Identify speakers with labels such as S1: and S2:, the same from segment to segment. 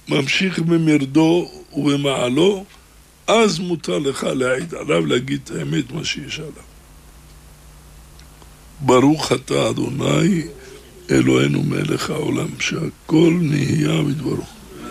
S1: ממשיך במרדו ובמעלו, אז מותר לך להעיד עליו, להגיד את האמת מה שיש עליו. ברוך אתה אדוני אלוהינו מלך העולם, שהכל נהיה מדברו.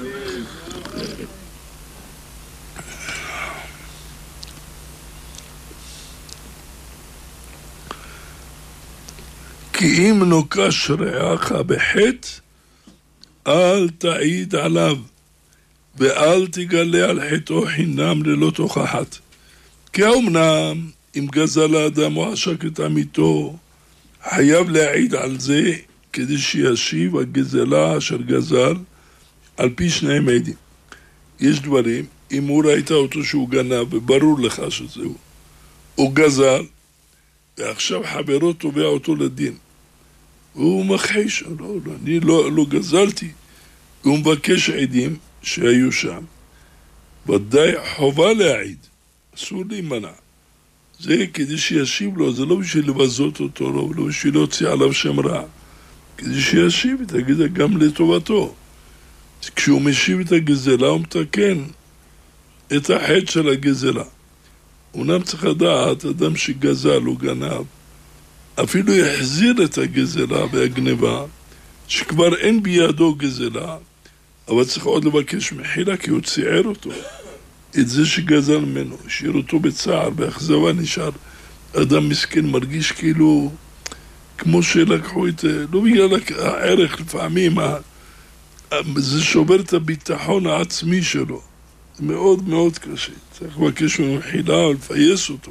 S1: כי אם נוקש רעך בחטא, אל תעיד עליו, ואל תגלה על חטאו חינם ללא תוכחת. כי האמנם אם גזל האדם או עשק את עמיתו, חייב להעיד על זה כדי שישיב הגזלה אשר גזל על פי שניהם עדים. יש דברים, אם הוא ראית אותו שהוא גנב וברור לך שזהו, הוא גזל ועכשיו חברו תובע אותו לדין, והוא מכחיש, אני לא גזלתי, והוא מבקש עדים שהיו שם, ודאי חובה להעיד, אסור להימנע. זה כדי שישיב לו, זה לא בשביל לבזות אותו, לא בשביל להוציא עליו שם רע, כדי שישיב את הגזלה גם לטובתו. כשהוא משיב את הגזלה הוא מתקן את החטא של הגזלה. אומנם צריך לדעת, אדם שגזל או גנב, אפילו יחזיר את הגזלה והגנבה, שכבר אין בידו גזלה, אבל צריך עוד לבקש מחילה, כי הוא ציער אותו. את זה שגזל ממנו, השאיר אותו בצער, באכזבה, נשאר אדם מסכן, מרגיש כאילו, כמו שלקחו את, לא בגלל הערך לפעמים, זה שובר את הביטחון העצמי שלו. זה מאוד מאוד קשה. צריך לבקש ממנו מחילה ולפייס אותו.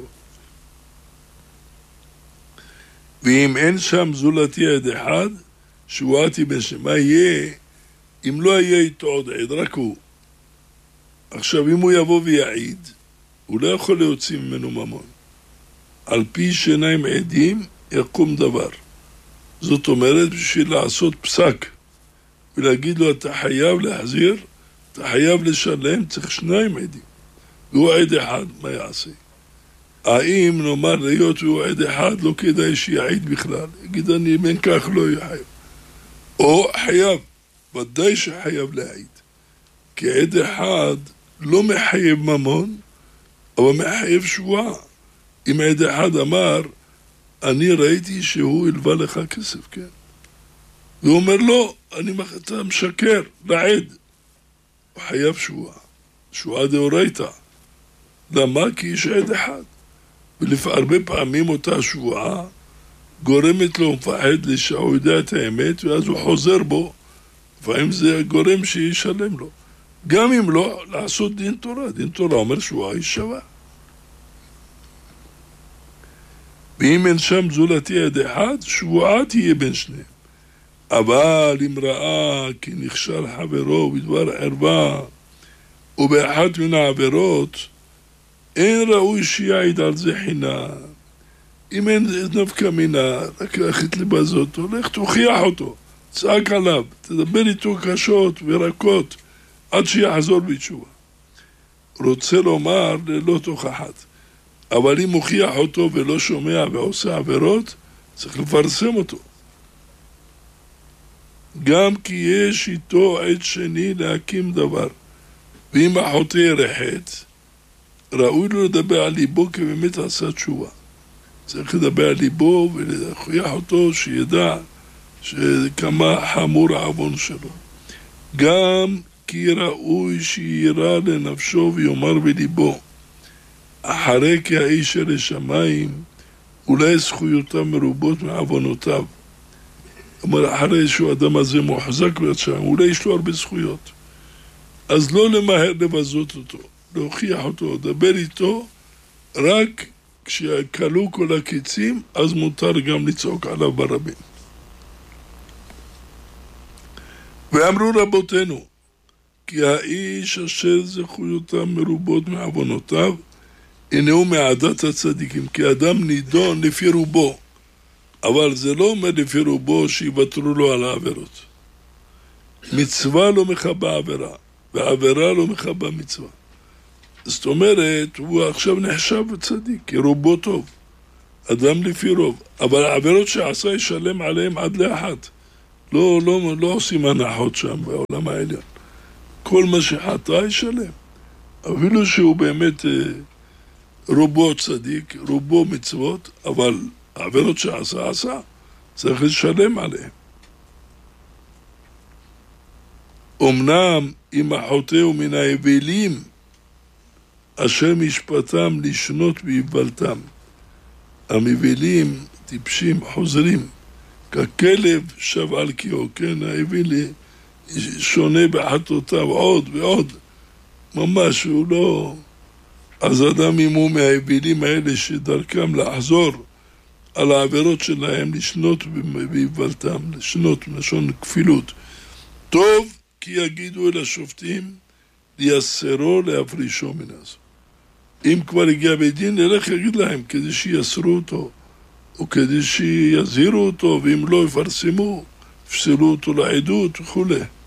S1: ואם אין שם זולתי עד אחד, שבועתי בן שני. מה יהיה אם לא יהיה איתו עוד עד, רק הוא? עכשיו, אם הוא יבוא ויעיד, הוא לא יכול להוציא ממנו ממון. על פי שניים עדים יקום דבר. זאת אומרת, בשביל לעשות פסק ולהגיד לו, אתה חייב להחזיר, אתה חייב לשלם, צריך שניים עדים. והוא עד אחד, מה יעשה? האם נאמר להיות והוא עד אחד, לא כדאי שיעיד בכלל. יגיד, אני בין כך לא יחייב. או חייב, ודאי שחייב להעיד. כי עד אחד לא מחייב ממון, אבל מחייב שבועה. אם עד אחד אמר, אני ראיתי שהוא ילווה לך כסף, כן? והוא אומר, לא, אתה משקר, לעד. הוא חייב שבועה. שבועה דאורייתא. למה? כי יש עד אחד. והרבה פעמים אותה שבועה גורמת לו, מפחד שהוא יודע את האמת, ואז הוא חוזר בו. לפעמים זה גורם שישלם לו. גם אם לא, לעשות דין תורה. דין תורה אומר שבועה היא שווה. ואם אין שם זולתי עד אחד, שבועה תהיה בין שניהם. אבל אם ראה כי נכשל חברו בדבר ערווה, ובאחת מן העבירות, אין ראוי שיעיד על זה חינם. אם אין נפקא מינה, רק להחליט לבזות אותו, לך תוכיח אותו, צעק עליו, תדבר איתו קשות ורקות, עד שיחזור בתשובה. רוצה לומר ללא תוכחת. אבל אם מוכיח אותו ולא שומע ועושה עבירות, צריך לפרסם אותו. גם כי יש איתו עד שני להקים דבר. ואם החוטא ירחץ, ראוי לו לדבר על ליבו כי באמת עשה תשובה. צריך לדבר על ליבו ולהוכיח אותו שידע שכמה חמור העוון שלו. גם כי ראוי שירא לנפשו ויאמר בליבו, אחרי כי האיש של השמיים, אולי זכויותיו מרובות מעוונותיו. אומר, אחרי שהוא אדם הזה מוחזק להיות שם, אולי יש לו הרבה זכויות. אז לא למהר לבזות אותו, להוכיח אותו, לדבר איתו, רק כשקלו כל הקיצים, אז מותר גם לצעוק עליו ברבים. ואמרו רבותינו, כי האיש אשר זכויותיו מרובות מעוונותיו, הנה הוא מעדת הצדיקים, כי אדם נידון לפי רובו, אבל זה לא אומר לפי רובו שיוותרו לו על העבירות. מצווה לא מכבה עבירה, ועבירה לא מכבה מצווה. זאת אומרת, הוא עכשיו נחשב צדיק, כי רובו טוב, אדם לפי רוב, אבל העבירות שעשה ישלם עליהם עד לאחת. לא עושים הנחות שם בעולם העליון. כל מה שחטא ישלם. אפילו שהוא באמת רובו צדיק, רובו מצוות, אבל העבירות שעשה, צריך לשלם עליהם. אמנם אם החוטא הוא מן האבלים, אשר משפטם לשנות באיוולתם. המבלים, טיפשים, חוזרים, ככלב שב על קיאו, כן, האוויל שונה בחטאותיו עוד ועוד, ממש הוא לא... אז אדם אם הוא מהאווילים האלה שדרכם לחזור על העבירות שלהם, לשנות באיוולתם, לשנות מלשון כפילות. טוב כי יגידו אל השופטים לייסרו להפרישו מן הזו. אם כבר הגיע בית דין, ילך יגיד להם כדי שיסרו אותו, או כדי שיזהירו אותו, ואם לא יפרסמו, יפסלו אותו לעדות וכו'.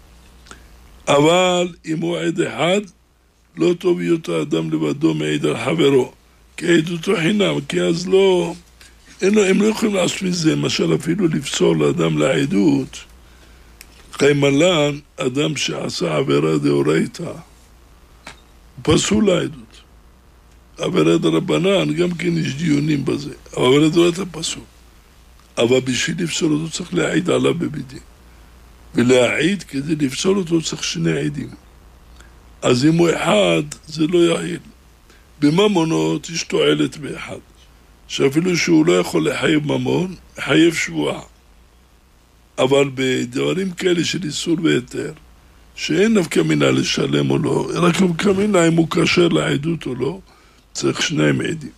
S1: אבל אם הוא עד אחד, לא טוב להיות האדם לבדו מעיד על חברו, כי עדותו חינם, כי אז לא, הם לא יכולים לעשות מזה, למשל אפילו לפסול לאדם לעדות, חיימלן, אדם שעשה עבירה דאורייתא, פסול לעדות. עבירת הרבנן, גם כן יש דיונים בזה, אבל עבירת דאורייתא פסול. אבל בשביל לפסול אותו צריך להעיד עליו בבית דין. ולהעיד כדי לפסול אותו צריך שני עדים. אז אם הוא אחד, זה לא יעיל. בממונות יש תועלת באחד. שאפילו שהוא לא יכול לחייב ממון, חייב שבועה. אבל בדברים כאלה של איסור והיתר, שאין נפקא מינה לשלם או לא, רק נפקא מינה אם הוא קשר לעדות או לא, צריך שניים עדים.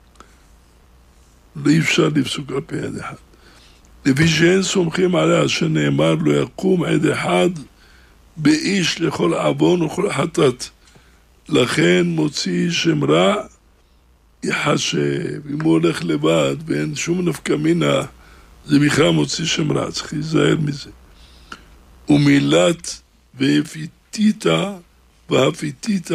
S1: לא אפשר לפסוק על פי עד אחד. לפי שאין סומכים עליה שנאמר לא יקום עד אחד באיש לכל עוון וכל חטאת. לכן מוציא שם רע יחשב. אם הוא הולך לבד ואין שום נפקא מינה, זה בכלל מוציא שם רע, צריך להיזהר מזה. ומילת והפיתית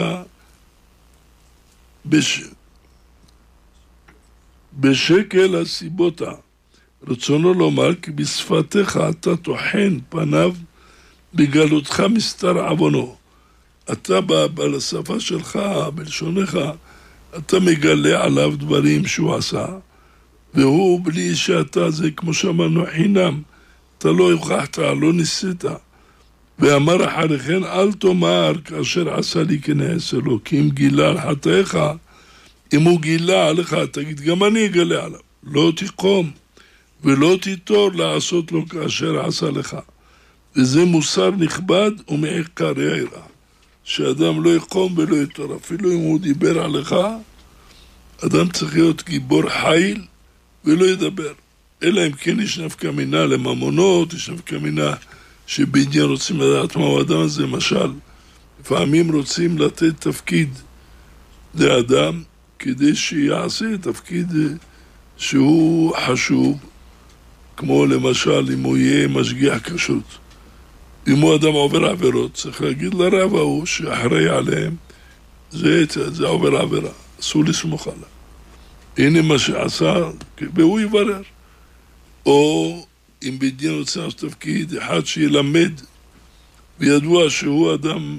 S1: בשקל הסיבותה. רצונו לומר כי בשפתך אתה תוחן פניו בגלותך מסתר עוונו. אתה בשפה שלך, בלשונך, אתה מגלה עליו דברים שהוא עשה, והוא בלי שאתה, זה כמו שאמרנו חינם, אתה לא הוכחת, לא ניסית. ואמר אחרי כן, אל תאמר כאשר עשה לי כנעשה לו, כי אם גילה על חטאיך, אם הוא גילה עליך, תגיד, גם אני אגלה עליו. לא תקום ולא תיתור לעשות לו כאשר עשה לך. וזה מוסר נכבד ומעיקר יראה. שאדם לא יקום ולא יתור, אפילו אם הוא דיבר עליך, אדם צריך להיות גיבור חיל ולא ידבר. אלא אם כן יש נפקא מינה לממונות, יש נפקא מינה שבעניין רוצים לדעת מהו האדם הזה, למשל, לפעמים רוצים לתת תפקיד לאדם כדי שיעשה תפקיד שהוא חשוב, כמו למשל אם הוא יהיה משגיח כשרות. אם הוא אדם עובר עבירות, צריך להגיד לרב ההוא שאחראי עליהם, זה עובר עבירה, אסור לסמוך עליו. הנה מה שעשה, והוא יברר. או אם בדין רוצה לעשות תפקיד, אחד שילמד, וידוע שהוא אדם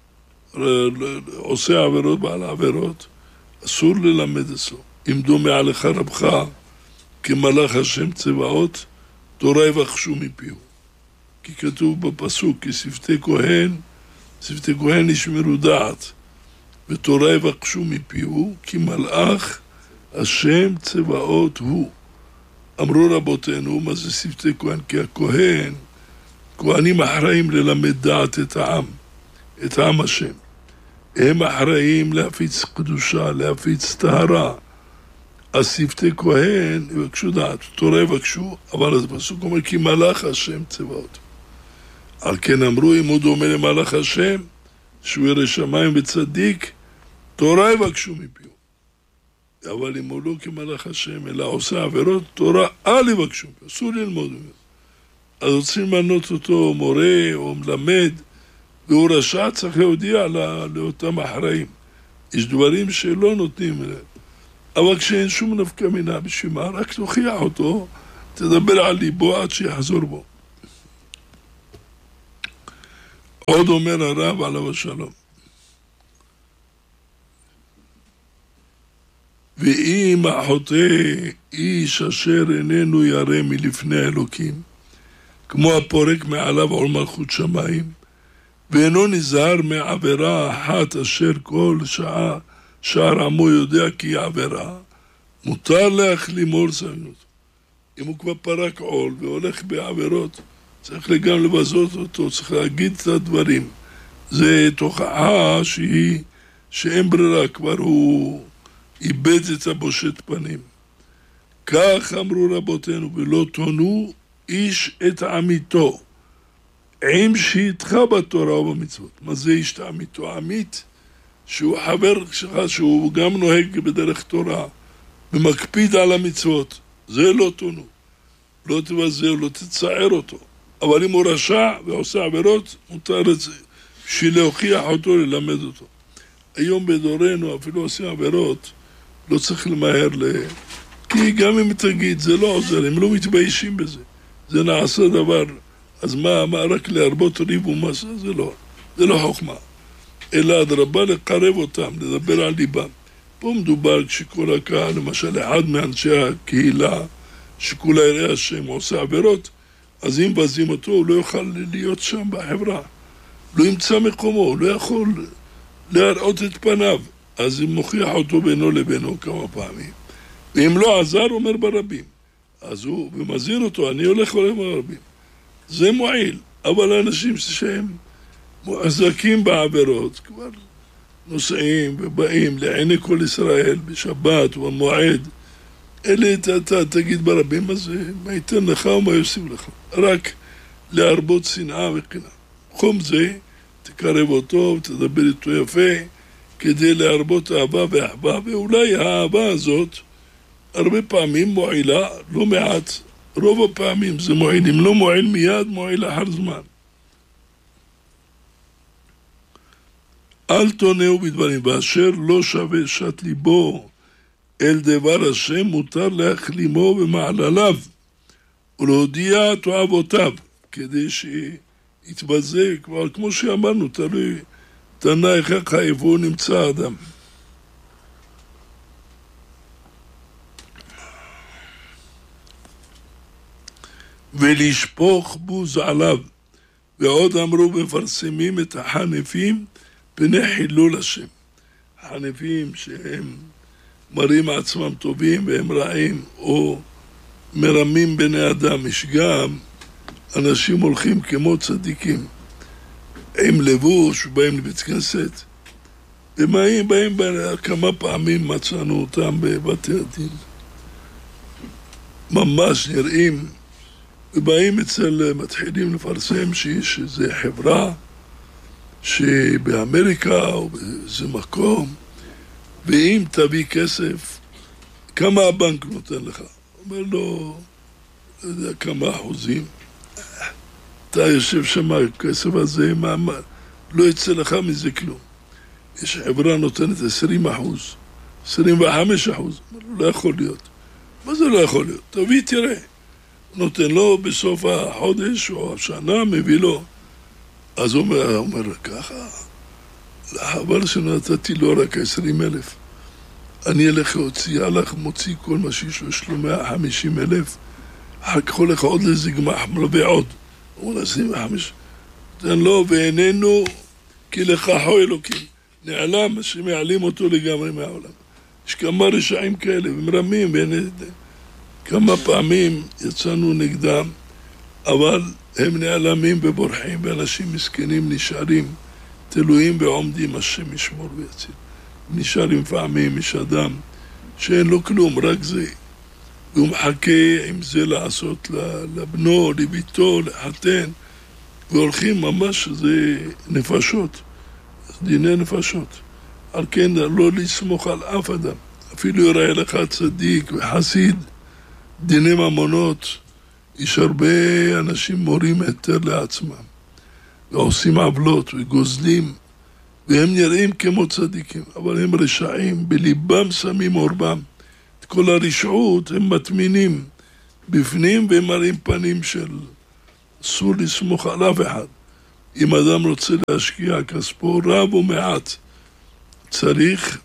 S1: עושה עבירות בעל עבירות, אסור ללמד אסור. אם דומה עליך רבך, כמלאך השם צבאות, תורה יבחשו מפיהו. כי כתוב בפסוק, כי שפתי כהן ישמרו דעת, ותורה יבחשו מפיהו, כי מלאך השם צבאות הוא. אמרו רבותינו, מה זה שפתי כהן? כי כהנים אחראים ללמד דעת את העם השם. הם אחראים להפיץ קדושה, להפיץ טהרה. אז שפתי כהן יבקשו דעת, תורה יבקשו, אבל אז הפסוק אומר, כי מלאך השם צבאות. על כן אמרו, אם הוא דומה למלאך השם, שהוא ירא שמיים וצדיק, תורה יבקשו מפיהו. אבל אם הוא לא כמלאך השם, אלא עושה עבירות, תורה אל יבקשו מפיהו, אסור ללמוד ממנו. אז רוצים למנות אותו מורה או מלמד, והוא רשע, צריך להודיע לאותם אחראים. יש דברים שלא נותנים להם. אבל כשאין שום נפקא מינה בשביל מה, רק תוכיח אותו, תדבר על ליבו עד שיחזור בו. עוד אומר הרב עליו השלום, ואם החוטא איש אשר איננו ירא מלפני האלוקים, כמו הפורק מעליו עול מלכות שמיים, ואינו נזהר מעבירה אחת אשר כל שעה שער עמו יודע כי היא עבירה, מותר להחלימו לסיינות. אם הוא כבר פרק עול והולך בעבירות, צריך גם לבזות אותו, צריך להגיד את הדברים. זה תוכחה שאין ברירה, כבר הוא איבד את הבושת פנים. כך אמרו רבותינו, ולא תונו איש את עמיתו, עם שיתך בתורה ובמצוות. מה זה איש את עמיתו? עמית, שהוא חבר שלך, שהוא גם נוהג בדרך תורה, ומקפיד על המצוות. זה לא תונו. לא תבזה, לא תצער אותו. אבל אם הוא רשע ועושה עבירות, מותר בשביל להוכיח אותו, ללמד אותו. היום בדורנו, אפילו עושים עבירות, לא צריך למהר כי גם אם תגיד, זה לא עוזר, הם לא מתביישים בזה. זה נעשה דבר, אז מה רק להרבות ריב ומסע? זה לא חוכמה. אלא אדרבה לקרב אותם, לדבר על ליבם. פה מדובר כשכל הקהל, למשל אחד מאנשי הקהילה, שכולה יראה השם עושה עבירות, אז אם בזים אותו, הוא לא יוכל להיות שם בחברה. לא ימצא מקומו, הוא לא יכול להראות את פניו. אז הוא מוכיח אותו בינו לבינו כמה פעמים. ואם לא עזר, הוא אומר ברבים. אז הוא מזהיר אותו, אני הולך ברבים. זה מועיל. אבל האנשים שהם מוחזקים בעבירות, כבר נוסעים ובאים לעיני כל ישראל בשבת ובמועד, אלה אתה תגיד ברבים, מה ייתן לך ומה יוסיף לך? רק להרבות שנאה וקנאה. חום זה, תקרב אותו ותדבר איתו יפה, כדי להרבות אהבה ואחווה, ואולי האהבה הזאת הרבה פעמים מועילה, לא מעט, רוב הפעמים זה מועיל, אם לא מועיל מיד, מועיל אחר זמן. אל תונאו בדברים, ואשר לא שווה שת ליבו אל דבר השם, מותר להחלימו במעלליו ולהודיע תועבותיו, כדי שיתבזה, כבר כמו שאמרנו, תלוי תנאי איך איפה נמצא האדם. ולשפוך בוז עליו. ועוד אמרו מפרסמים את החנפים פני חילול השם. החנפים שהם מראים עצמם טובים והם רעים, או מרמים בני אדם. יש גם אנשים הולכים כמו צדיקים, עם לבוש, באים לבית כנסת, ובאים כמה פעמים מצאנו אותם בבתי הדין. ממש נראים, ובאים מתחילים לפרסם שיש איזו חברה שבאמריקה או באיזה מקום, ואם תביא כסף, כמה הבנק נותן לך? אומר לו, לא יודע כמה אחוזים. אתה יושב שם, הכסף הזה, לא יצא לך מזה כלום. יש חברה נותנת 20%, 25%. לא יכול להיות. מה זה לא יכול להיות? תביא, תראה. נותן לו בסוף החודש או השנה, מביא לו. אז הוא אומר ככה, לחבל שנתתי לו רק 20,000. אני אלך מוציא כל מה שיש לו 150,000, אחר כך הולך עוד לאיזה גמח, מלווה עוד. הוא אומר 25, תן לו ואיננו כי לכחו אלוקים. נעלם שמעלים אותו לגמרי מהעולם. יש כמה רשעים כאלה, ומרמים, כמה פעמים יצאנו נגדם, אבל הם נעלמים ובורחים, ואנשים מסכנים נשארים, תלויים ועומדים, השם ישמור ויציל. נשארים פעמים, יש אדם שאין לו כלום, רק זה. והוא מחכה עם זה לעשות לבנו, לביתו, לחתן, והולכים ממש, זה נפשות, דיני נפשות. על כן לא לסמוך על אף אדם, אפילו יראה לך צדיק וחסיד, דיני ממונות, יש הרבה אנשים מורים היתר לעצמם, ועושים עוולות וגוזלים, והם נראים כמו צדיקים, אבל הם רשעים, בליבם שמים עורבם. את כל הרשעות הם מטמינים בפנים, והם מראים פנים של אסור לסמוך על אף אחד. אם אדם רוצה להשקיע כספו רב או מעט, צריך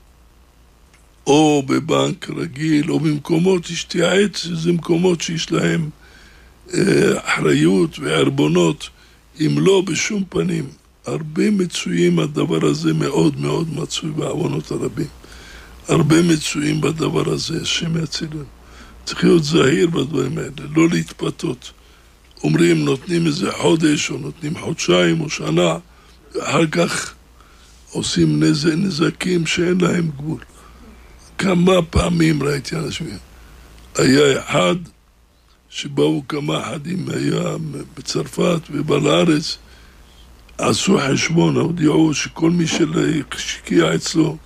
S1: או בבנק רגיל או במקומות שתייעץ, זה מקומות שיש להם אחריות וערבונות, אם לא בשום פנים. הרבה מצויים הדבר הזה, מאוד מאוד מצוי בעוונות הרבים. הרבה מצויים בדבר הזה, השם יצילנו. צריך להיות זהיר בדברים האלה, לא להתפתות. אומרים, נותנים איזה חודש, או נותנים חודשיים, או שנה, ואחר כך עושים נזקים שאין להם גבול. כמה פעמים ראיתי אנשים. היה אחד שבאו כמה אחדים, היה בצרפת ובא לארץ, עשו חשבון, הודיעו שכל מי שהשקיע אצלו,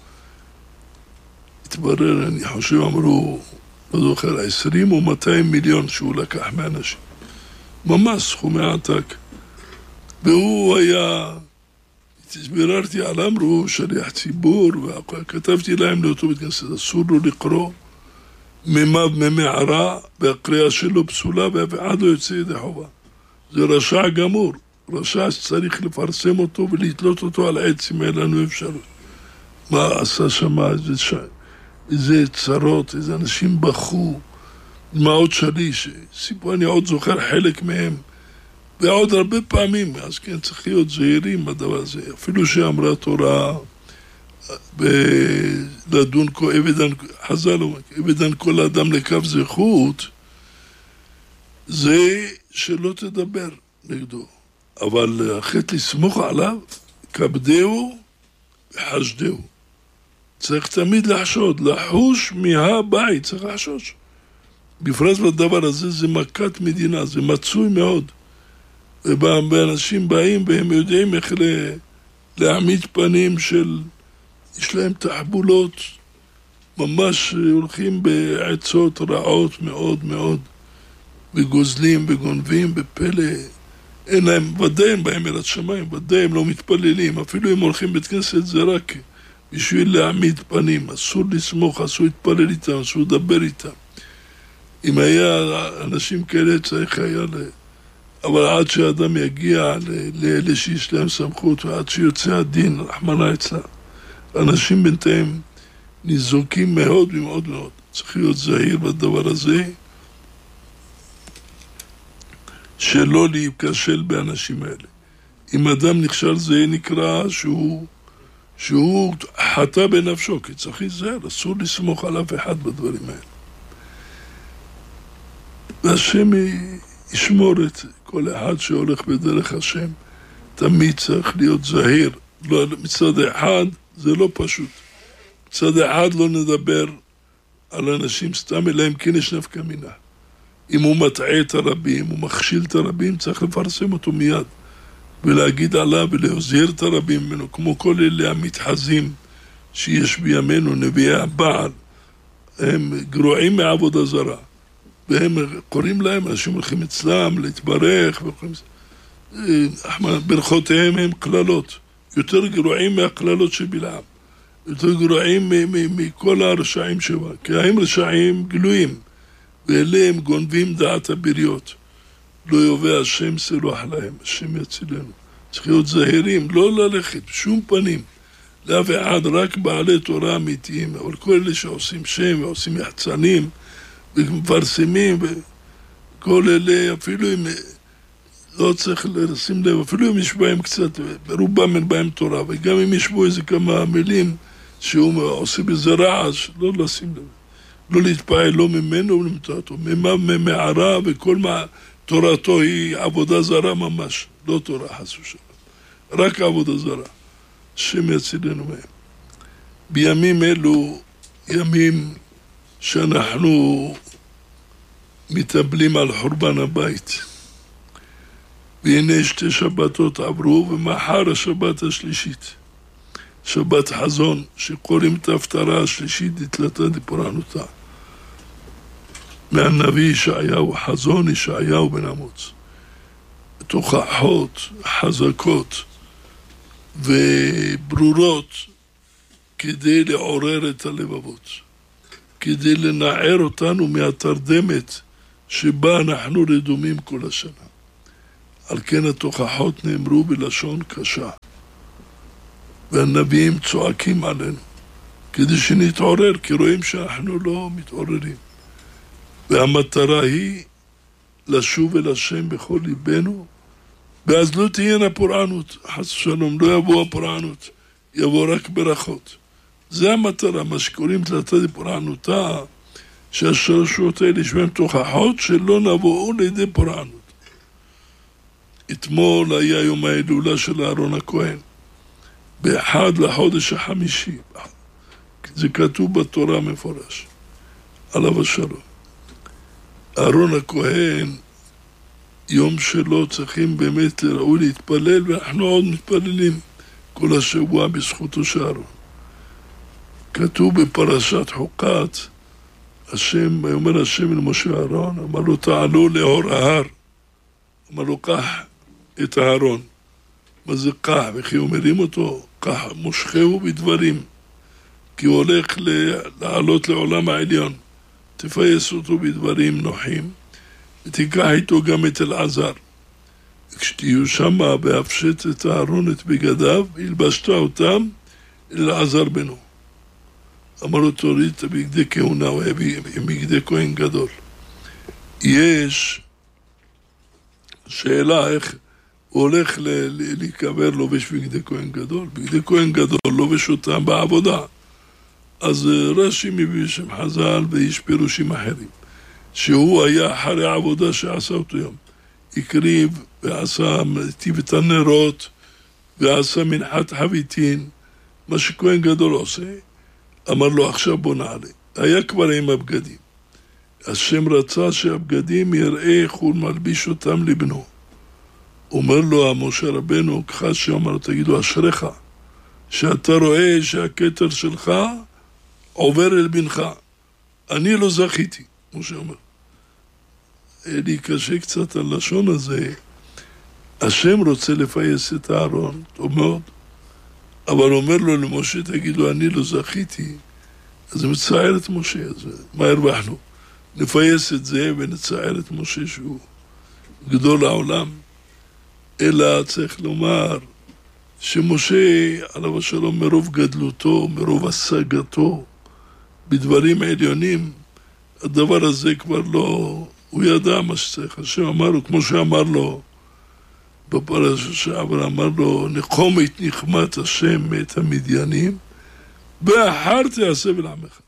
S1: התברר, אני חושב, אמרו, לא זוכר, 20 או 200 מיליון שהוא לקח מאנשים. ממש סכומי עתק. והוא היה, ביררתי עליו, אמרו, שליח ציבור, וכתבתי להם לאותו בית כנסת, אסור לו לקרוא ממערה, והקריאה שלו פסולה, ואף אחד לא יוצא ידי חובה. זה רשע גמור. רשע שצריך לפרסם אותו ולתלות אותו על עץ אם אין לנו אפשרות. מה עשה שם איזה צרות, איזה אנשים בכו, דמעות שליש, סיפור, אני עוד זוכר חלק מהם, ועוד הרבה פעמים, אז כן צריך להיות זהירים בדבר הזה, אפילו שאמרה תורה, לדון חז"ל, אבדן כל אדם לקו זכות, זה שלא תדבר נגדו. אבל החטא לסמוך עליו, כבדהו וחשדהו. צריך תמיד לחשוד, לחוש מהבית, צריך לחשוש. בפרט בדבר הזה זה מכת מדינה, זה מצוי מאוד. ואנשים באים והם יודעים איך להעמיד פנים של, יש להם תחבולות, ממש הולכים בעצות רעות מאוד מאוד, וגוזלים וגונבים בפלא. אין להם, ודאי הם באים אל השמיים, ודאי הם לא מתפללים, אפילו אם הולכים בית כנסת זה רק בשביל להעמיד פנים, אסור לסמוך, אסור להתפלל איתם, אסור לדבר איתם. אם היה אנשים כאלה צריך היה אבל עד שהאדם יגיע לאלה שיש להם סמכות, ועד שיוצא הדין, רחמנא ליצלן, אנשים בינתיים ניזוקים מאוד ומאוד מאוד. צריך להיות זהיר בדבר הזה, שלא להיכשל באנשים האלה. אם אדם נכשל זה נקרא שהוא חטא בנפשו, כי צריך להיזהר, אסור לסמוך על אף אחד בדברים האלה. והשם ישמור את כל אחד שהולך בדרך השם, תמיד צריך להיות זהיר. לא, מצד אחד זה לא פשוט. מצד אחד לא נדבר על אנשים סתם, אלא אם כן יש נפקא מינה. אם הוא מטעה את הרבים, הוא מכשיל את הרבים, צריך לפרסם אותו מיד. ולהגיד עליו ולהזהיר את הרבים ממנו, כמו כל אלה המתחזים שיש בימינו, נביאי הבעל, הם גרועים מעבודה זרה. והם קוראים להם, אנשים הולכים אצלם להתברך, ברכותיהם הם כללות, יותר גרועים מהכללות של בלעם, יותר גרועים מכל הרשעים שבה, כי הם רשעים גלויים, ואלה הם גונבים דעת הבריות. לא יובא השם סלוח להם, השם יצילנו. צריך להיות זהירים, לא ללכת בשום פנים, לאף אחד, רק בעלי תורה אמיתיים, אבל כל אלה שעושים שם ועושים יחצנים ומפרסמים, וכל אלה אפילו אם לא צריך לשים לב, אפילו אם יש בהם קצת, ברובם אין בהם תורה, וגם אם יש בו איזה כמה מילים שהוא עושה בזה רעש, לא לשים לב. לא להתפעל, לא ממנו ולמתועתו, ממערה, וכל תורתו היא עבודה זרה ממש, לא תורה חס ושלום, רק עבודה זרה, השם יצילנו מהם. בימים אלו, ימים שאנחנו מתאבלים על חורבן הבית, והנה 2 שבתות עברו, ומחר השבת השלישית, שבת חזון, שקוראים את ההפטרה השלישית, דתלתא דפורענותא, מהנביא ישעיהו, חזון ישעיהו בן אמוץ. תוכחות חזקות וברורות כדי לעורר את הלבבות, כדי לנער אותנו מהתרדמת שבה אנחנו רדומים כל השנה. על כן התוכחות נאמרו בלשון קשה. והנביאים צועקים עלינו, כדי שנתעורר, כי רואים שאנחנו לא מתעוררים. והמטרה היא לשוב אל השם בכל ליבנו, ואז לא תהיינה פורענות, חס ושלום, לא יבוא הפורענות, יבוא רק ברכות. זה המטרה, מה שקוראים תלתה לפורענותה, שהשרשות האלה יש בהם תוכחות שלא נבואו לידי פורענות. אתמול היה יום ההילולה של אהרון הכהן, באחד לחודש החמישי, זה כתוב בתורה מפורש, עליו השלום. אהרון הכהן, יום שלו צריכים באמת לראוי להתפלל, ואנחנו עוד מתפללים כל השבוע בזכותו של אהרון. כתוב בפרשת חוקת, השם, אומר השם אל משה אהרון, אמר לו תעלו לאור ההר, אמר לו קח את אהרון. מה זה קח? וכי אומרים אותו, קח מושכהו בדברים, כי הוא הולך לעלות לעולם העליון, תפייס אותו בדברים נוחים, ותיקח איתו גם את אלעזר. וכשתהיו שמה והפשט את אהרון את בגדיו, הלבשת אותם אלעזר בנו. אמר לו תוריד את בגדי כהונה, הוא היה בגדי כהן גדול. יש שאלה איך הוא הולך להיקבר לובש בגדי כהן גדול. בגדי כהן גדול לובש אותם בעבודה. אז רש"י מביא שם חז"ל ויש פירושים אחרים. שהוא היה אחרי העבודה שעשה אותו יום. הקריב ועשה, טיב את הנרות ועשה מנחת חביתין, מה שכהן גדול עושה. אמר לו עכשיו בוא נעלה. היה כבר עם הבגדים. השם רצה שהבגדים יראה איך הוא מלביש אותם לבנו. אומר לו משה רבנו, כחש שאומר לו תגידו אשריך, שאתה רואה שהכתר שלך עובר אל בנך. אני לא זכיתי, משה אומר. היה לי קשה קצת על לשון הזה. השם רוצה לפייס את אהרון, טוב מאוד. אבל אומר לו למשה, תגיד לו, אני לא זכיתי. אז זה מצער את משה, אז מה הרווחנו? נפייס את זה ונצער את משה שהוא גדול העולם. אלא צריך לומר שמשה, עליו השלום, מרוב גדלותו, מרוב השגתו, בדברים עליונים, הדבר הזה כבר לא, הוא ידע מה שצריך. השם אמר לו, כמו שאמר לו, בפרשה שעבר אמר לו, נחום את נחמת השם מאת המדיינים, ואחר תעשה ולעמך.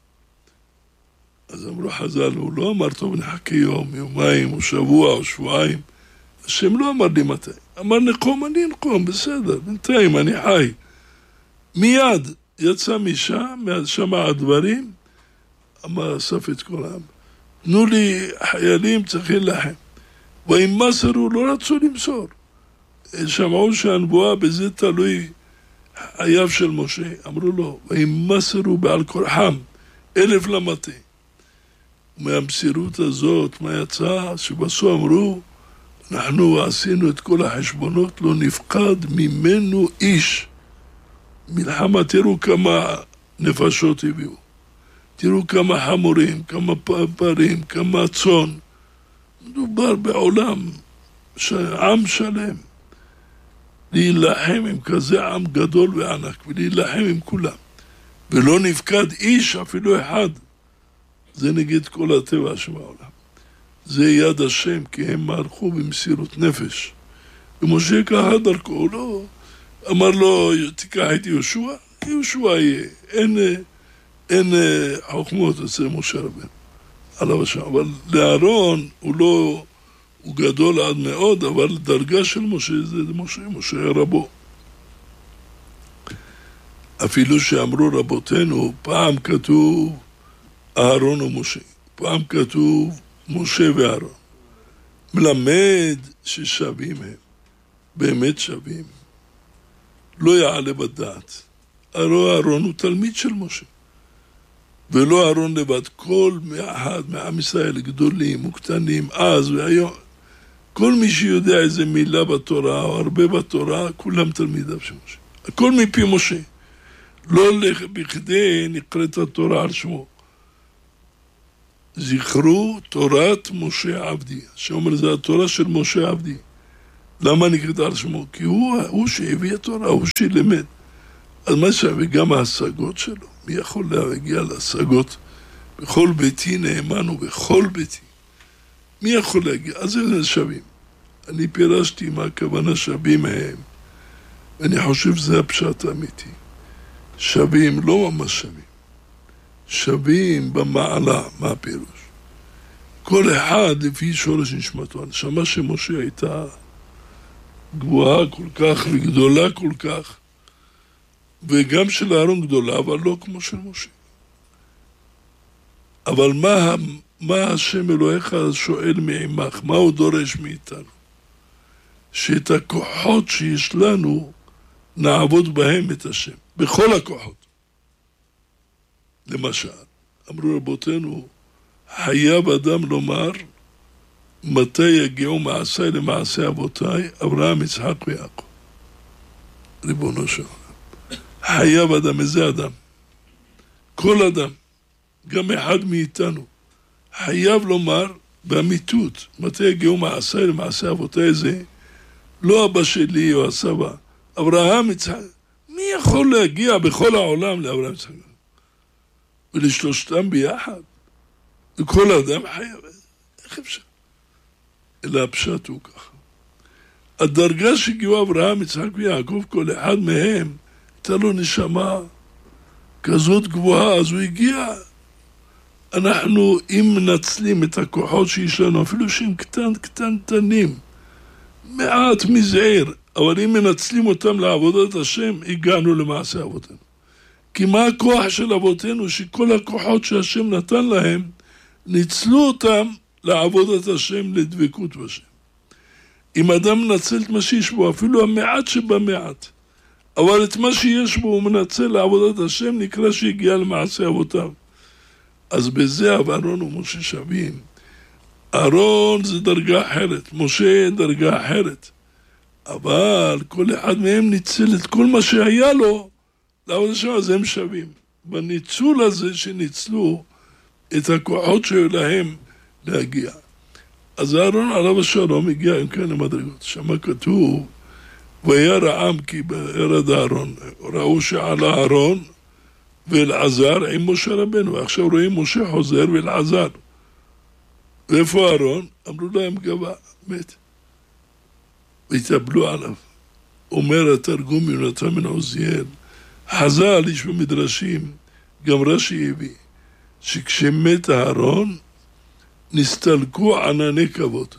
S1: אז אמרו חז"ל, הוא לא אמר טוב נחכה יום, יומיים, או שבוע, או שבועיים. השם לא אמר לי מתי. אמר נחום, אני נחום, בסדר, בינתיים אני חי. מיד יצא משם, שמע הדברים, אמר אסף את כל העם. תנו לי חיילים צריכים לכם. ואם מסרו לא רצו למסור. שמעו שהנבואה בזה תלוי חייו של משה. אמרו לו, ואם מסרו בעל כורחם 1,000 למטה. מהמסירות הזאת, מה יצא? שבסוף אמרו, אנחנו עשינו את כל החשבונות, לא נפקד ממנו איש. מלחמה, תראו כמה נפשות הביאו. תראו כמה חמורים, כמה פרים, כמה צאן. מדובר בעולם, עם שלם. להילחם עם כזה עם גדול וענק, ולהילחם עם כולם. ולא נפקד איש, אפילו אחד. זה נגד כל הטבע שבעולם. זה יד השם, כי הם מערכו במסירות נפש. ומשה ככה דרכו, הוא לא אמר לו, תיקח את יהושע, יהושע יהיה. אין חוכמות אצל משה רבנו, עליו השם. אבל לאהרון הוא לא, הוא גדול עד מאוד, אבל דרגה של משה זה משה רבו. אפילו שאמרו רבותינו, פעם כתוב אהרון ומשה, פעם כתוב משה ואהרון. מלמד ששווים הם, באמת שווים. לא יעלה בדעת. הרי אהרון הוא תלמיד של משה. ולא אהרון לבד, כל מאחד מעם ישראל, גדולים וקטנים, אז והיום, כל מי שיודע איזה מילה בתורה או הרבה בתורה, כולם תלמידיו של משה. הכל מפי משה. לא בכדי נקראת התורה על שמו. זכרו תורת משה עבדי. שאומר, זה התורה של משה עבדי. למה נקראת על שמו? כי הוא שהביא התורה, הוא שלימד. אז מה שווה גם ההשגות שלו? מי יכול להגיע להשגות? בכל ביתי נאמן ובכל ביתי. מי יכול להגיע? אז אלה שווים. אני פירשתי מה הכוונה שווים מהם. ואני חושב שזה הפשט האמיתי. שווים, לא ממש שווים. שווים במעלה, מה הפירוש? כל אחד לפי שורש נשמתו. הנשמה שמשה הייתה גבוהה כל כך וגדולה כל כך, וגם של אהרון גדולה, אבל לא כמו של משה. אבל מה השם אלוהיך שואל מעמך? מה הוא דורש מאיתנו? שאת הכוחות שיש לנו נעבוד בהם את השם, בכל הכוחות. למשל, אמרו רבותינו, חייב אדם לומר מתי יגיעו מעשיי למעשי אבותיי, אברהם, יצחק ויעקב. ריבונו של עולם. חייב אדם, איזה אדם? כל אדם, גם אחד מאיתנו, חייב לומר באמיתות, מתי יגיעו מעשיי למעשי אבותיי זה, לא אבא שלי או הסבא, אברהם, יצחק. מי יכול להגיע בכל העולם לאברהם, יצחק? ולשלושתם ביחד? וכל אדם חייב, איך אפשר? אלא הפשט הוא ככה. הדרגה שהגיעו אברהם, יצחק ויעקב, כל אחד מהם, הייתה לו נשמה כזאת גבוהה, אז הוא הגיע. אנחנו, אם מנצלים את הכוחות שיש לנו, אפילו שהם קטנטנים, מעט מזעיר, אבל אם מנצלים אותם לעבודת השם, הגענו למעשה אבותינו. כי מה הכוח של אבותינו? שכל הכוחות שהשם נתן להם, ניצלו אותם לעבודת השם, לדבקות בשם. אם אדם מנצל את מה שיש בו, אפילו המעט שבמעט, אבל את מה שיש בו הוא מנצל לעבודת השם, נקרא שהגיע למעשה אבותיו. אז בזה אהרון ומשה שווים. אהרון זה דרגה אחרת, משה דרגה אחרת. אבל כל אחד מהם ניצל את כל מה שהיה לו, לעבוד השם, אז הם שווים. בניצול הזה שניצלו את הכוחות שהיו להם להגיע. אז אהרון עליו השלום הגיע עם כאלה מדרגות. שמה כתוב, וירא העם כי ירד אהרון. ראו שעלה אהרון ואלעזר עם משה רבנו. ועכשיו רואים משה חוזר ואלעזר. ואיפה אהרון? אמרו להם גבה, מת. והתאבלו עליו. אומר התרגום יונתן בן עוזיאל, חז"ל איש במדרשים, גם רש"י הביא, שכשמת אהרון, נסתלקו ענני כבוד.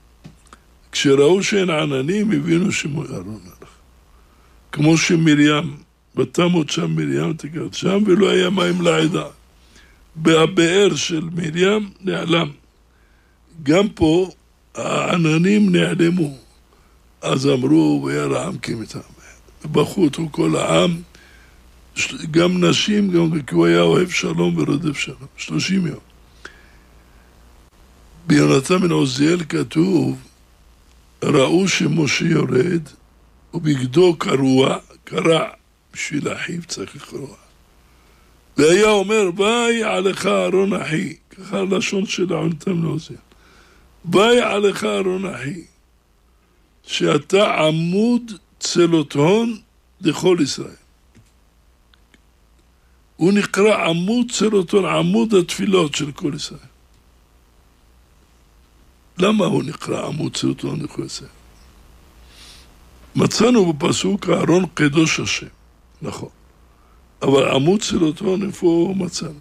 S1: כשראו שאין עננים, הבינו שמוי אהרון הלך. כמו שמרים, בתמות שם מרים תקרת שם, ולא היה מים לעדה. בבאר של מרים נעלם. גם פה העננים נעלמו. אז אמרו, וירא העם כי מת. ובכו אותו כל העם, גם נשים, גם כי הוא היה אוהב שלום ורודף שלום. 30 יום. ביונתן בן עוזיאל כתוב, ראו שמשה יורד, ובגדו קרע, בשביל אחיו צריך לקרוע. והיה אומר, ביי עליך אהרון אחי, ככה הלשון של יונתן בן עוזיאל. ביי עליך אהרון אחי, שאתה עמוד צלות הון לכל ישראל. הוא נקרא עמוד צלות הון, עמוד התפילות של כל ישראל. למה הוא נקרא עמוד צלות הון לכל ישראל? מצאנו בפסוק אהרון קדוש השם, נכון. אבל עמוד צלות הון איפה מצאנו?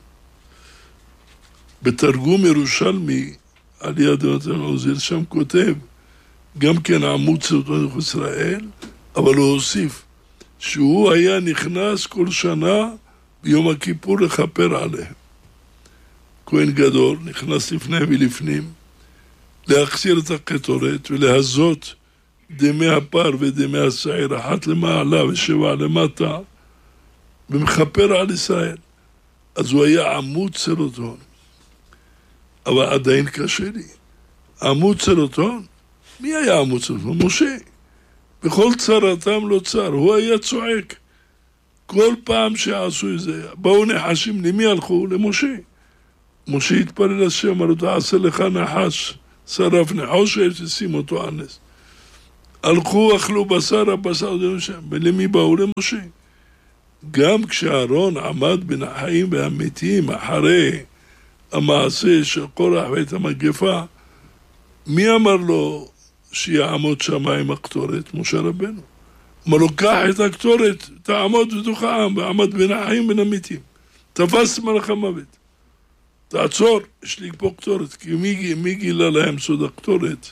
S1: בתרגום ירושלמי, על יד יונתן בן עוזיאל, שם כותב, גם כן עמוד צלות הון לכל ישראל, אבל הוא הוסיף, שהוא היה נכנס כל שנה ביום הכיפור לכפר עליהם. כהן גדול נכנס לפני ולפנים, להחסיר את הקטורת ולהזות דמי הפר ודמי השעיר, אחת למעלה ושבע למטה, ומכפר על ישראל. אז הוא היה עמוד צלות הון. אבל עדיין קשה לי. עמוד צלות הון? מי היה עמוד צלות הון? משה. בכל צרתם לא צר, הוא היה צועק. כל פעם שעשו את זה, באו נחשים, למי הלכו? למשה. משה התפלל השם, אמר לו, תעשה לך נחש, שרף נחושת, ושים אותו על נס. הלכו, אכלו בשר, הבשר זה שם. ולמי באו? למשה. גם כשאהרון עמד בין החיים והמתים אחרי המעשה של קורח ואת המגפה, מי אמר לו שיעמוד שם עם הקטורת? משה רבנו. אמר לו, קח את הקטורת, תעמוד בתוך העם, ועמד בין החיים ובין המתים. תפס מלאך המוות. תעצור, יש לי פה קטורת. כי מי גילה להם סוד הקטורת?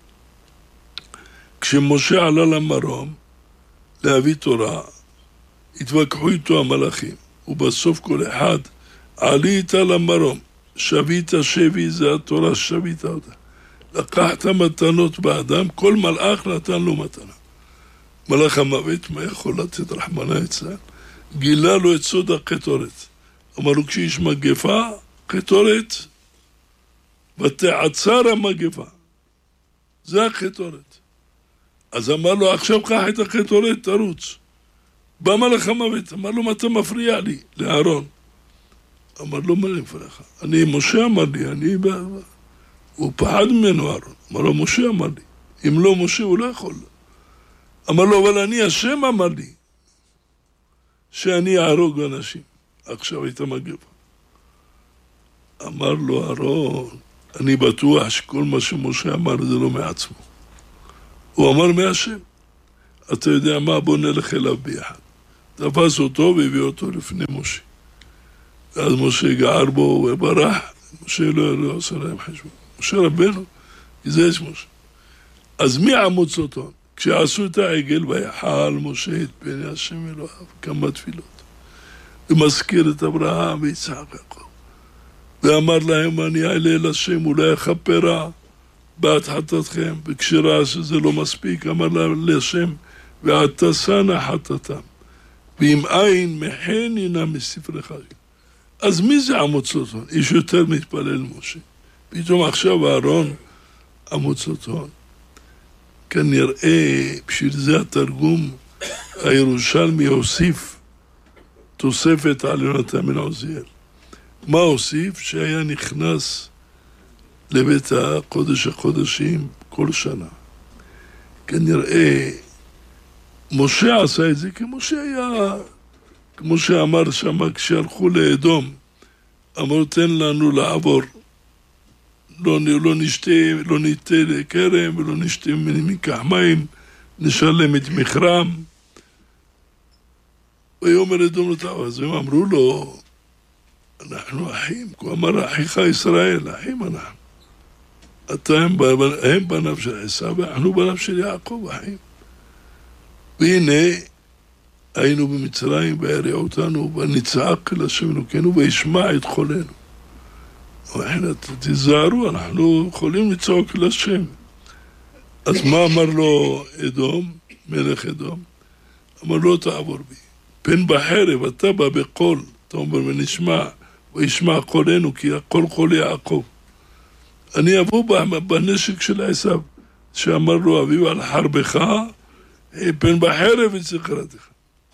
S1: כשמשה עלה למרום להביא תורה, התווכחו איתו המלאכים, ובסוף כל אחד עלית למרום, שבית שבי, זה התורה שבית אותה. לקחת מתנות באדם, כל מלאך נתן לו מתנה. מלאך המוות, מה יכול לתת רחמנא ליצלן? גילה לו את סוד הקטורת. אמר לו, כשיש מגפה, קטורת, ותעצר המגפה. זה הקטורת. אז אמר לו, עכשיו קח את הקטורת, תרוץ. בא מלאך המוות, אמר לו, מה אתה מפריע לי? לאהרון. אמר לו, מה אני מפריע לך? משה אמר לי, הוא פחד ממנו אהרון. אמר לו, משה אמר לי. אם לא משה, הוא לא יכול. אמר לו, אבל אני, השם אמר לי, שאני אהרוג אנשים. עכשיו הייתה מגפה. אמר לו אהרון, אני בטוח שכל מה שמשה אמר זה לא מעצמו. הוא אמר מהשם. אתה יודע מה? בוא נלך אליו ביחד. תפס אותו והביא אותו לפני משה. אז משה גער בו וברח. משה לא עושה להם חשבון. משה רבנו, כי זה יש משה. אז מי עמוד סרטון? כשעשו את העגל ויחל משה את פני השם אלוהיו כמה תפילות. ומזכיר את אברהם ויצחק יעקב. ואמר להם, אני אעלה אל השם, אולי יכפרה בת חטאתכם. וכשראה שזה לא מספיק, אמר להם להשם, ועתסנה חטאתם. ואם אין מחן הנה מספרך. אז מי זה עמוד סרטון? איש יותר מתפלל משה. פתאום עכשיו אהרון עמוד סרטון. כנראה, בשביל זה התרגום הירושלמי הוסיף תוספת על יונתן בן עוזיאל. מה הוסיף? שהיה נכנס לבית הקודש הקודשים כל שנה. כנראה, משה עשה את זה כי משה היה, כמו שאמר שם, כשהלכו לאדום, אמרו, תן לנו לעבור. לא נשתה כרם ולא נשתה מכך מים, נשלם את מחרם. ויאמר אדום לתעבר, אז הם אמרו לו, אנחנו אחים, הוא אמר, אחיך ישראל, אחים אנחנו. הם בניו של עשיו, אנחנו בניו של יעקב, אחים. והנה, היינו במצרים, וירא אותנו, ונצעק אל השם אלוקינו, וישמע את חולנו. תיזהרו, אנחנו יכולים לצעוק אל השם. אז מה אמר לו אדום, מלך אדום? אמר לו, תעבור בי. פן בחרב, אתה בא בקול, אתה אומר, ונשמע, וישמע קולנו, כי הקול קול יעקב. אני אבוא בנשק של עשיו, שאמר לו, אביו על חרבך, פן בחרב וצחרתך.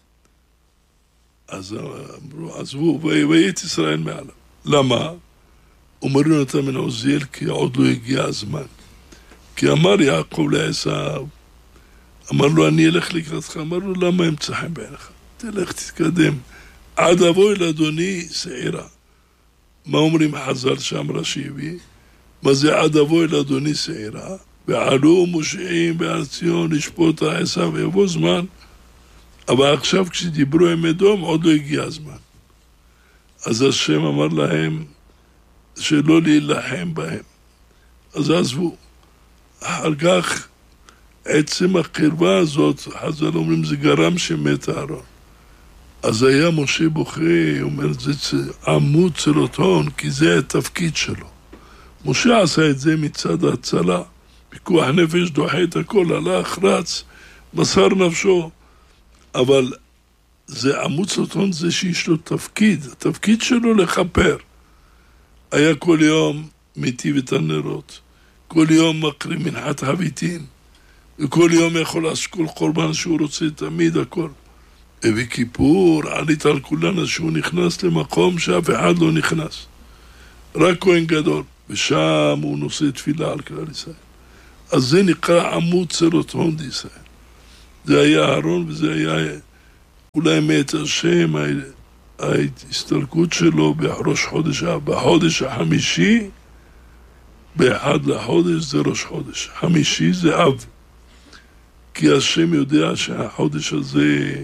S1: אז אמרו, עזבו, ויית ישראל מעליו. למה? אומר יונתן בן עוזיאל, כי עוד לא הגיע הזמן. כי אמר יעקב לעשיו, אמר לו, אני אלך לקראתך. אמר לו, למה הם צחים בעיניך? תלך, תתקדם. עד אבוי לאדוני שעירה. מה אומרים חז"ל שם רש"י הביא? מה זה עד אבוי לאדוני שעירה? ועלו מושעים בעל ציון לשפוט עשיו, ויבוא זמן. אבל עכשיו כשדיברו עם אדום, עוד לא הגיע הזמן. אז השם אמר להם שלא להילחם בהם. אז עזבו. אחר כך, עצם הקרבה הזאת, חז"ל אומרים, זה גרם שמת אהרון. אז היה משה בוכה, אומר, זה עמוד סרטון, כי זה התפקיד שלו. משה עשה את זה מצד ההצלה, פיקוח נפש, דוחה את הכל, הלך, רץ, מסר נפשו. אבל זה עמוד סרטון, זה שיש לו תפקיד, התפקיד שלו לכפר. היה כל יום מיטיב את הנרות, כל יום מקריב מנחת חביתין, וכל יום יכול לעשות כל קורבן שהוא רוצה, תמיד הכל. וכיפור עלית על כולנו שהוא נכנס למקום שאף אחד לא נכנס. רק כהן גדול, ושם הוא נושא תפילה על כלל ישראל. אז זה נקרא עמוד צרות דיסה. זה היה אהרון וזה היה אולי מת השם, ההסתלקות שלו בחודש החמישי, באחד לחודש זה ראש חודש. חמישי זה אב. כי השם יודע שהחודש הזה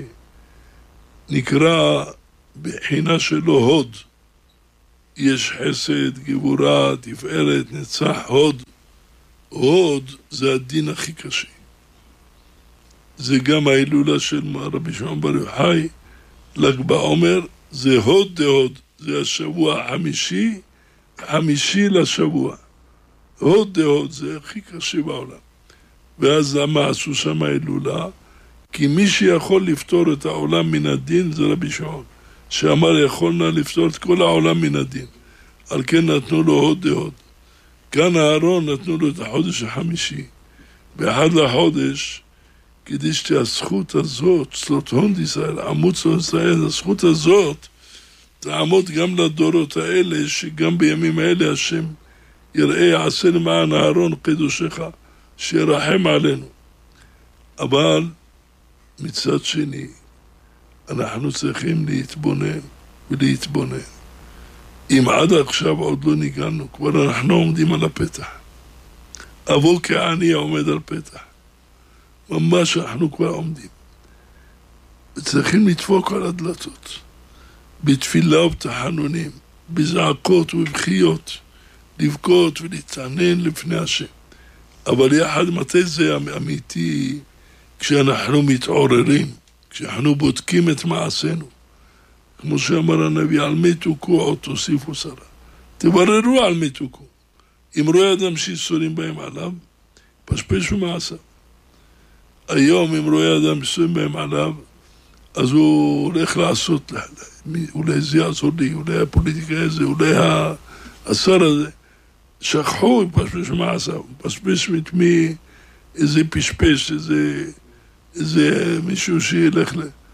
S1: נקרא בחינה שלו הוד. יש חסד, גבורה, תפארת, נצח, הוד. הוד זה הדין הכי קשה. זה גם ההילולה של רבי שמעון בר יוחאי, ל"ג בעומר, זה הוד דהוד. זה השבוע החמישי לשבוע. הוד דהוד זה הכי קשה בעולם. ואז למה עשו שם ההילולה? כי מי שיכול לפתור את העולם מן הדין זה רבי שמעון, שאמר יכולנה לפתור את כל העולם מן הדין. על כן נתנו לו הוד דהוד. כאן אהרון נתנו לו את החודש החמישי. באחד לחודש, כדי שהזכות הזאת, צלותון ישראל, עמוד צלותון ישראל, הזכות הזאת, תעמוד גם לדורות האלה, שגם בימים האלה השם יראה יעשה למען אהרון קדושך, שירחם עלינו. אבל מצד שני, אנחנו צריכים להתבונן. אם עד עכשיו עוד לא ניגענו, כבר אנחנו עומדים על הפתח. אבו כעני עומד על פתח. ממש אנחנו כבר עומדים. וצריכים לדפוק על הדלתות. בתפילה ובתחנונים, בזעקות ובבכיות, לבכות ולהתענן לפני השם. אבל יחד מתי זה אמיתי? כשאנחנו מתעוררים, כשאנחנו בודקים את מעשינו. כמו שאמר הנביא, על מי תוכו עוד תוסיפו שרה. תבררו על מי תוכו. אם רואה אדם שיסורים בהם עליו, פשפשו מעשיו. היום אם רואה אדם שיסורים בהם עליו, אז הוא הולך לעשות, אולי זה יעזור לי, אולי הפוליטיקה הזה, אולי השר הזה. שכחו, פשפש מעשיו, פשפש מתמי, איזה פשפש, איזה מישהו שילך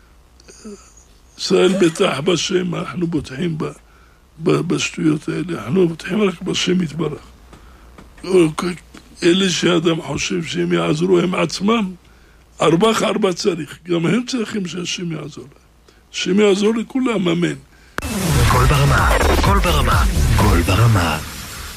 S1: ישראל בטח בשם, אנחנו בוטחים בשטויות האלה, אנחנו בוטחים רק בשם יתברך. אלה שאדם חושב שהם יעזרו הם עצמם, ארבע צריך, גם הם צריכים שהשם יעזור להם. השם יעזור לכולם, אמן.
S2: קול ברמה, קול ברמה, קול ברמה.